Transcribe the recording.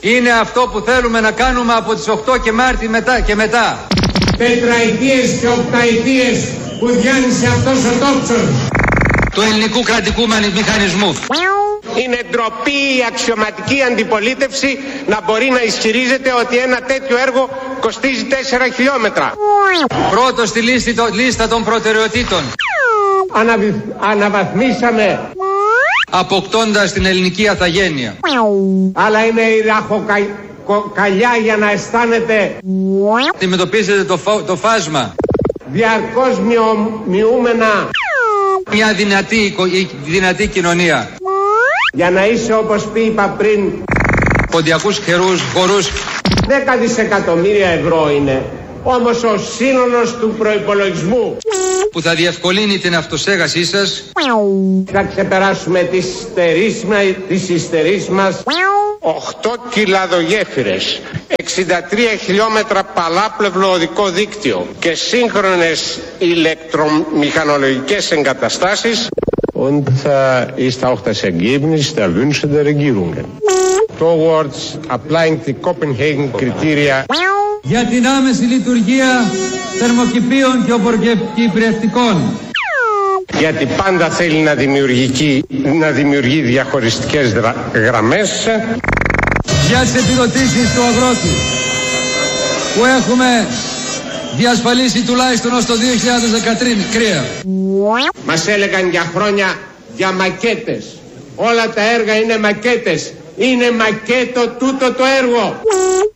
Είναι αυτό που θέλουμε να κάνουμε από τις 8 και Μάρτη και μετά. Τετραετίες και οκταετίες που διάνυσε αυτός ο τόξος του ελληνικού κρατικού μηχανισμού. Είναι ντροπή η αξιωματική αντιπολίτευση να μπορεί να ισχυρίζεται ότι ένα τέτοιο έργο κοστίζει 4 χιλιόμετρα. Πρώτο στη λίστα των προτεραιοτήτων. Αναβαθμίσαμε, αποκτώντας την ελληνική αθαγένεια. Αλλά είναι η ραχοκαλιά για να αισθάνεται. Αντιμετωπίζετε το φάσμα. Διαρκώς μειούμενα. Μια δυνατή κοινωνία. Για να είσαι, όπως είπα πριν, ποντιακούς χορούς. 10 δισεκατομμύρια ευρώ είναι. Όμως ο σύνολος του προϋπολογισμού που θα διευκολύνει την αυτοσέγασή σας. Θα ξεπεράσουμε τις υστερείς μας. 8 κιλαδογέφυρες, 63 χιλιόμετρα παλάπλευλο οδικό δίκτυο και σύγχρονες ηλεκτρομηχανολογικές εγκαταστάσεις. Und ist auch das Ergebnis der Wünsche der Regierungen towards applying the Copenhagen criteria για την άμεση λειτουργία θερμοκηπίων και οπωροκυπριευτικών. Γιατί πάντα θέλει να δημιουργεί διαχωριστικές γραμμές. Για τις επιδοτήσεις του αγρότη που έχουμε διασφαλίσει τουλάχιστον ως το 2013. Μας έλεγαν για χρόνια για μακέτες. Όλα τα έργα είναι μακέτες. Είναι μακέτο τούτο το έργο.